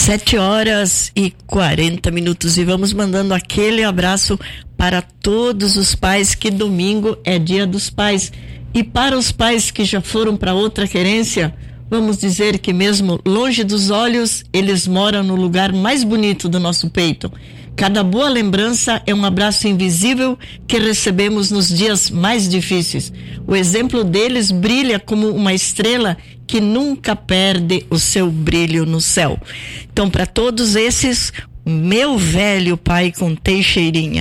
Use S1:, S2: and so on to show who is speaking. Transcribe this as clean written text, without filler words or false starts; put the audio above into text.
S1: 7h40 e vamos mandando aquele abraço para todos os pais, que domingo é Dia dos Pais. E para os pais que já foram para outra querência, vamos dizer que mesmo longe dos olhos, eles moram no lugar mais bonito do nosso peito. Cada boa lembrança é um abraço invisível que recebemos nos dias mais difíceis. O exemplo deles brilha como uma estrela que nunca perde o seu brilho no céu. Então, para todos esses, meu velho pai com Teixeirinha.